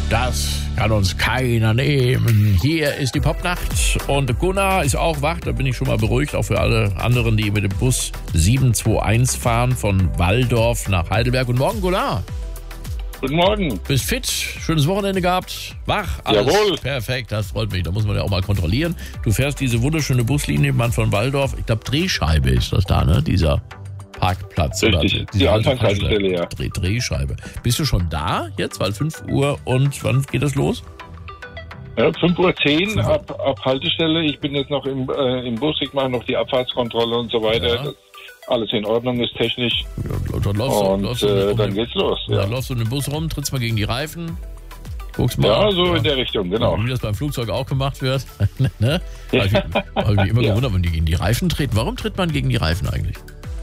Das kann uns keiner nehmen. Hier ist die Popnacht und Gunnar ist auch wach. Da bin ich schon mal beruhigt, auch für alle anderen, die mit dem Bus 721 fahren von Walldorf nach Heidelberg. Guten Morgen, Gunnar. Guten Morgen. Bist fit? Schönes Wochenende gehabt? Wach? Alles Jawohl. Perfekt, das freut mich. Da muss man ja auch mal kontrollieren. Du fährst diese wunderschöne Buslinie, Mann, von Walldorf. Ich glaube, Drehscheibe ist das da, ne? Dieser Parkplatz. Richtig, oder die Anfangshaltestelle, ja. Drehscheibe. Bist du schon da jetzt? Weil 5 Uhr und wann geht das los? Ja, 5:10 Uhr ab Haltestelle. Ich bin jetzt noch im Bus, ich mache noch die Abfahrtskontrolle und so weiter. Ja. Alles in Ordnung ist technisch. Ja, Dann geht's los. Ja. Dann läufst du in den Bus rum, trittst mal gegen die Reifen, guckst mal. Ja, so in der Richtung, genau. Wie das beim Flugzeug auch gemacht wird. Ne? Ja. Habe ich mich immer gewundert, wenn die gegen die Reifen treten. Warum tritt man gegen die Reifen eigentlich?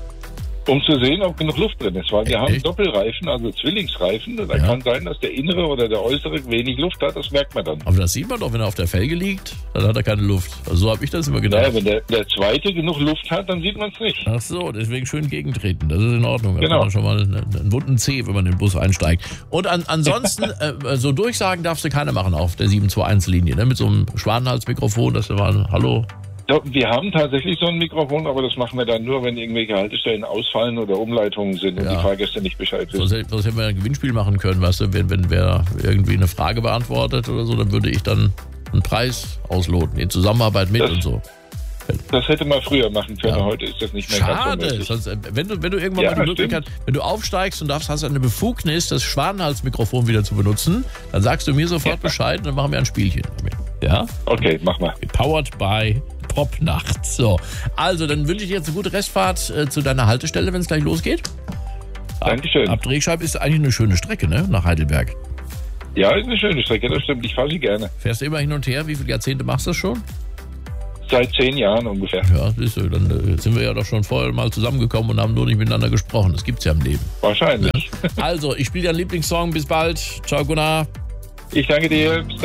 Um zu sehen, ob genug Luft drin ist. Weil wir haben Echt? Doppelreifen, also Zwillingsreifen. Da Ja. kann sein, dass der innere oder der äußere wenig Luft hat. Das merkt man dann. Aber das sieht man doch, wenn er auf der Felge liegt, dann hat er keine Luft. Also so habe ich das immer gedacht. Naja, wenn der zweite genug Luft hat, dann sieht man es nicht. Ach so, deswegen schön gegentreten. Das ist in Ordnung. Da Genau. hat man schon mal einen wunden Zeh, wenn man in den Bus einsteigt. Und ansonsten, so Durchsagen darfst du keine machen auf der 721-Linie, ne? Mit so einem Schwanenhalsmikrofon, dass du mal, hallo. Ja, wir haben tatsächlich so ein Mikrofon, aber das machen wir dann nur, wenn irgendwelche Haltestellen ausfallen oder Umleitungen sind und Ja. die Fahrgäste nicht Bescheid Sonst wissen. hätten wir ein Gewinnspiel machen können, weißt du, wenn wer irgendwie eine Frage beantwortet oder so, dann würde ich dann einen Preis ausloten, in Zusammenarbeit mit Das- und so. Das hätte man früher machen können, Ja. heute ist das nicht mehr ganz so Schade, möglich. sonst, wenn du irgendwann Ja, mal die Möglichkeit, wenn du aufsteigst und hast eine Befugnis, das Schwanenhalsmikrofon wieder zu benutzen, dann sagst du mir sofort Bescheid und dann machen wir ein Spielchen damit. Ja? Okay, mach mal. Powered by Popnacht. So, also dann wünsche ich dir jetzt eine gute Restfahrt zu deiner Haltestelle, wenn es gleich losgeht. Dankeschön. Ab Drehscheibe ist eigentlich eine schöne Strecke, ne? Nach Heidelberg. Ja, ist eine schöne Strecke, das stimmt. Ich fahre sie gerne. Fährst du immer hin und her? Wie viele Jahrzehnte machst du das schon? Seit 10 Jahren ungefähr. Ja, siehst du, dann sind wir ja doch schon vorher mal zusammengekommen und haben nur nicht miteinander gesprochen. Das gibt's ja im Leben. Wahrscheinlich. Also, ich spiele deinen Lieblingssong. Bis bald. Ciao, Gunnar. Ich danke dir. Bis dann.